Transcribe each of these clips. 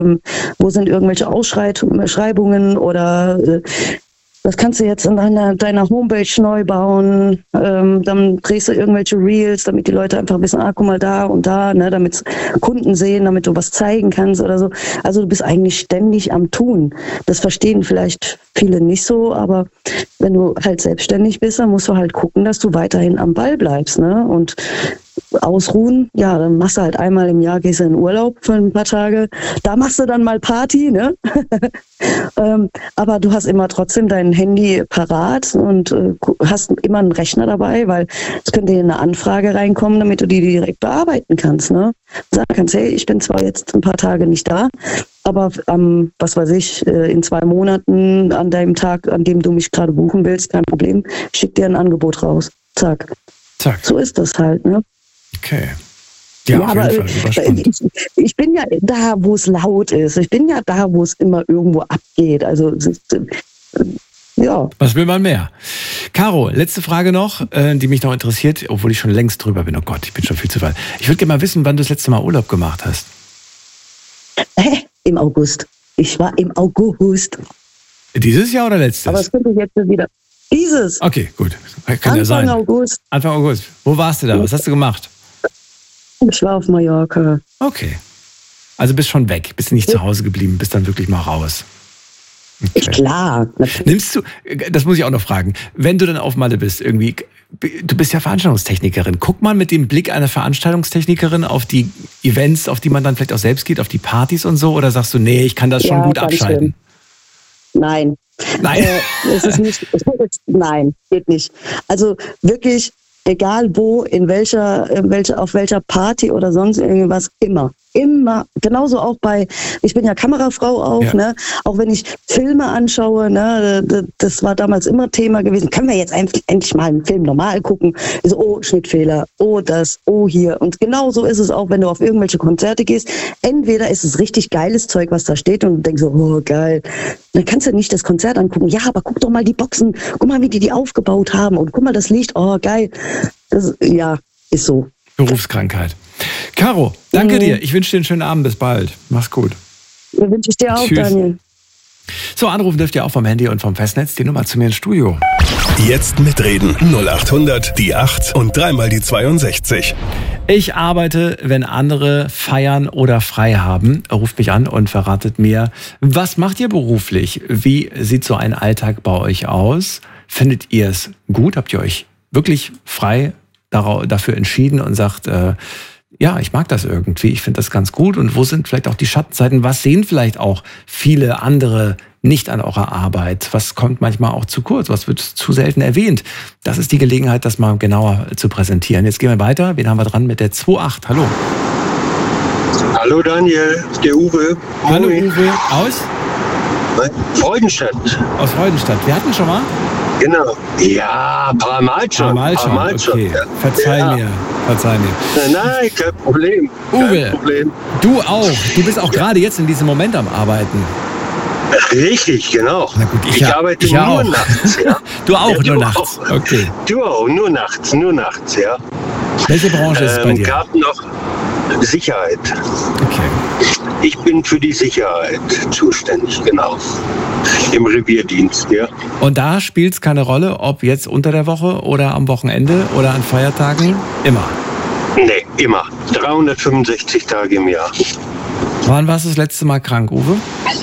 wo sind irgendwelche Ausschreibungen oder das kannst du jetzt in deiner Homepage neu bauen. Dann drehst du irgendwelche Reels, damit die Leute einfach wissen, guck mal da und da, ne, damit Kunden sehen, damit du was zeigen kannst oder so. Also du bist eigentlich ständig am Tun. Das verstehen vielleicht viele nicht so, aber wenn du halt selbstständig bist, dann musst du halt gucken, dass du weiterhin am Ball bleibst, ne? Und ausruhen, ja, dann machst du halt einmal im Jahr, gehst du in Urlaub für ein paar Tage, da machst du dann mal Party, ne? Aber du hast immer trotzdem dein Handy parat und hast immer einen Rechner dabei, weil es könnte hier eine Anfrage reinkommen, damit du die direkt bearbeiten kannst, ne? Sagen kannst, hey, ich bin zwar jetzt ein paar Tage nicht da, aber was weiß ich, in 2 Monaten an deinem Tag, an dem du mich gerade buchen willst, kein Problem, schick dir ein Angebot raus. Zack. Zack. So ist das halt, ne? Okay. Ja, auf aber jeden Fall. Ich bin ja da, wo es laut ist. Ich bin ja da, wo es immer irgendwo abgeht. Also, ja. Was will man mehr? Caro, letzte Frage noch, die mich noch interessiert, obwohl ich schon längst drüber bin. Oh Gott, ich bin schon viel zu weit. Ich würde gerne mal wissen, wann du das letzte Mal Urlaub gemacht hast. Im August. Ich war im August. Dieses Jahr oder letztes? Aber es könnte jetzt wieder. Dieses. Okay, gut. Kann Anfang ja sein. August. Anfang August. Wo warst du da? Was hast du gemacht? Ich war auf Mallorca. Okay. Also bist schon weg, bist nicht zu Hause geblieben, bist dann wirklich mal raus. Okay. Klar. Nimmst du, das muss ich auch noch fragen, wenn du dann auf Malle bist, irgendwie, du bist ja Veranstaltungstechnikerin, guck mal mit dem Blick einer Veranstaltungstechnikerin auf die Events, auf die man dann vielleicht auch selbst geht, auf die Partys und so, oder sagst du, nee, ich kann das schon gut abschalten? Schön. Nein. Nein. Es ist nicht, nein, geht nicht. Also wirklich, egal wo, auf welcher Party oder sonst irgendwas, immer, genauso auch ich bin ja Kamerafrau auch, ja. Ne? Auch wenn ich Filme anschaue, ne? Das war damals immer Thema gewesen. Können wir jetzt endlich mal einen Film normal gucken? So, oh, Schnittfehler, oh das, oh hier. Und genauso ist es auch, wenn du auf irgendwelche Konzerte gehst. Entweder ist es richtig geiles Zeug, was da steht und du denkst so, oh geil. Dann kannst du nicht das Konzert angucken. Ja, aber guck doch mal die Boxen, guck mal, wie die aufgebaut haben und guck mal das Licht, oh geil. Das, ja, ist so. Berufskrankheit. Caro, danke dir. Ich wünsche dir einen schönen Abend. Bis bald. Mach's gut. Ja, wünsche ich dir auch, Tschüss. Daniel. So, anrufen dürft ihr auch vom Handy und vom Festnetz. Die Nummer zu mir ins Studio. Jetzt mitreden. 0800 die 8 und 3 mal die 62. Ich arbeite, wenn andere feiern oder frei haben. Ruft mich an und verratet mir, was macht ihr beruflich? Wie sieht so ein Alltag bei euch aus? Findet ihr es gut? Habt ihr euch wirklich frei dafür entschieden und sagt, ja, ich mag das irgendwie, ich finde das ganz gut. Und wo sind vielleicht auch die Schattenseiten? Was sehen vielleicht auch viele andere nicht an eurer Arbeit? Was kommt manchmal auch zu kurz? Was wird zu selten erwähnt? Das ist die Gelegenheit, das mal genauer zu präsentieren. Jetzt gehen wir weiter. Wen haben wir dran mit der 2.8? Hallo. Hallo Daniel, der Uwe. Hallo Uwe. Aus? Freudenstadt. Aus Freudenstadt. Wir hatten schon mal? Genau. Ja, ein paar Mal schon. Okay. Ja. Verzeih mir. Nein, kein Problem. Uwe, du auch. Du bist auch gerade jetzt in diesem Moment am Arbeiten. Richtig, genau. Na gut, ich arbeite ich nur auch. nachts. Ja. Du auch, ja, nur nachts? Auch. Okay. Du auch, nur nachts, ja. Welche Branche ist es bei dir? Gab noch Sicherheit. Okay. Ich bin für die Sicherheit zuständig, genau. Im Revierdienst, ja. Und da spielt es keine Rolle, ob jetzt unter der Woche oder am Wochenende oder an Feiertagen? Immer? Nee, immer. 365 Tage im Jahr. Wann warst du das letzte Mal krank, Uwe?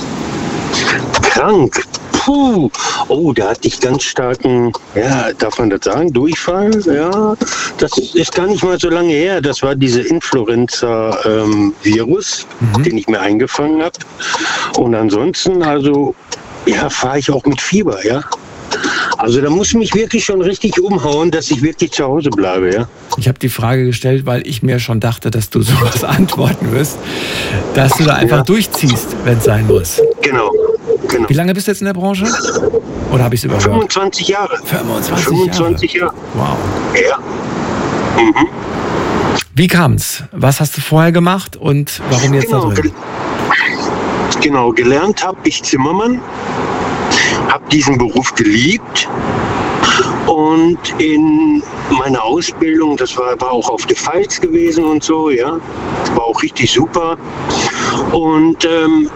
Krank? Puh. Oh, da hatte ich ganz starken, ja, darf man das sagen, Durchfall? Ja, das ist gar nicht mal so lange her. Das war diese Influenza-Virus, den ich mir eingefangen habe. Und ansonsten, also, ja, fahre ich auch mit Fieber, ja. Also da muss ich mich wirklich schon richtig umhauen, dass ich wirklich zu Hause bleibe, ja. Ich habe die Frage gestellt, weil ich mir schon dachte, dass du sowas antworten wirst, dass du da einfach durchziehst, wenn es sein muss. Genau. Wie lange bist du jetzt in der Branche? Oder habe ich es überhört? 25 Jahre. 25 Jahre. Wow. Ja. Mhm. Wie kam's? Was hast du vorher gemacht und warum jetzt da drin? Genau, gelernt habe ich Zimmermann, habe diesen Beruf geliebt und in meiner Ausbildung, das war auch auf der Pfalz gewesen und so, ja, das war auch richtig super. Und